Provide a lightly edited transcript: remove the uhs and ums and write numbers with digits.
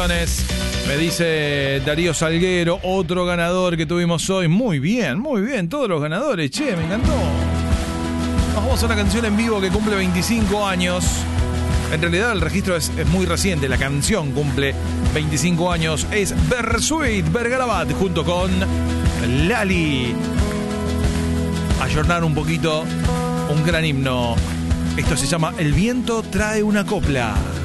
Me dice Darío Salguero, otro ganador que tuvimos hoy. Muy bien, todos los ganadores. Che, me encantó. Nos vamos a una canción en vivo que cumple 25 años. En realidad el registro es muy reciente. La canción cumple 25 años. Es Bersuit Vergarabat junto con Lali. Ayornar un poquito un gran himno. Esto se llama El viento trae una copla.